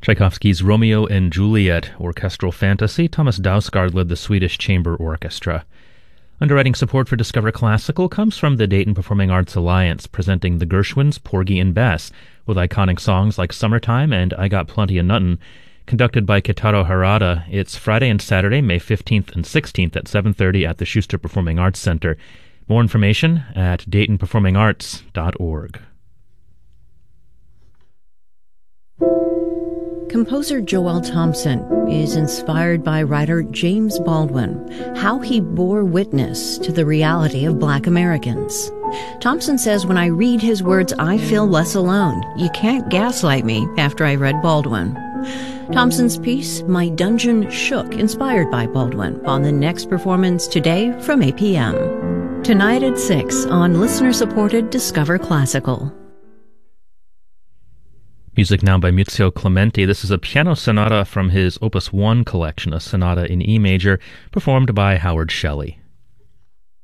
Tchaikovsky's Romeo and Juliet orchestral fantasy. Thomas Dausgaard led the Swedish Chamber Orchestra. Underwriting support for Discover Classical comes from the Dayton Performing Arts Alliance, presenting the Gershwins, Porgy and Bess, with iconic songs like Summertime and I Got Plenty of Nuttin'. Conducted by Kitaro Harada, it's Friday and Saturday, May 15th and 16th at 7:30 at the Schuster Performing Arts Center. More information at DaytonPerformingArts.org. Composer Joel Thompson is inspired by writer James Baldwin, how he bore witness to the reality of Black Americans. Thompson says, when I read his words, I feel less alone. You can't gaslight me after I read Baldwin. Thompson's piece, My Dungeon Shook, inspired by Baldwin, on the next performance today from 8 p.m. Tonight at 6 on listener-supported Discover Classical. Music now by Muzio Clementi. This is a piano sonata from his Opus 1 collection, a sonata in E major, performed by Howard Shelley.